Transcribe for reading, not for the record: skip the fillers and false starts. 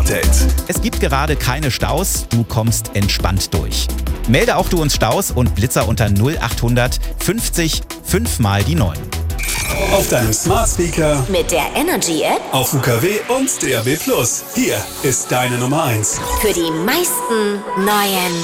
Update. Es gibt gerade keine Staus, du kommst entspannt durch. Melde auch du uns Staus und Blitzer unter 0800 50 5 mal die 9. Auf deinem Smart Speaker, Mit der Energy App auf UKW und DAB+. Hier ist deine Nummer 1. für die meisten neuen